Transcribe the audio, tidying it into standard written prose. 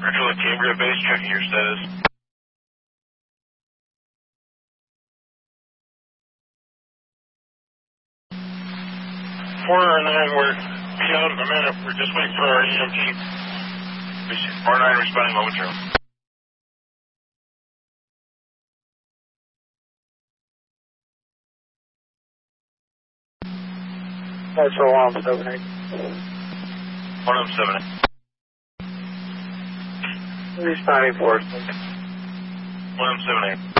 Virtual at Cambria Base, checking your status. 409, we're out in a minute. We're just waiting for our EMT. 409 responding momentarily. That's all 178. 178. Responding for us. 178.